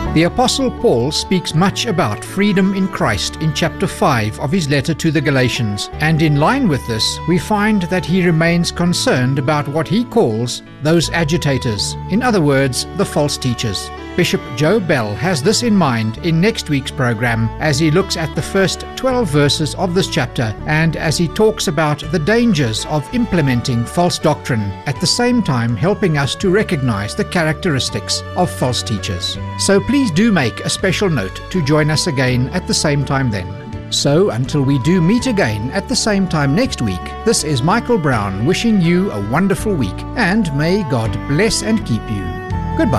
The Apostle Paul speaks much about freedom in Christ in chapter 5 of his letter to the Galatians, and in line with this, we find that he remains concerned about what he calls those agitators, in other words, the false teachers. Bishop Joe Bell has this in mind in next week's program as he looks at the first 12 verses of this chapter and as he talks about the dangers of implementing false doctrine, at the same time helping us to recognize the characteristics of false teachers. So please do make a special note to join us again at the same time then. So until we do meet again at the same time next week, this is Michael Brown wishing you a wonderful week, and may God bless and keep you.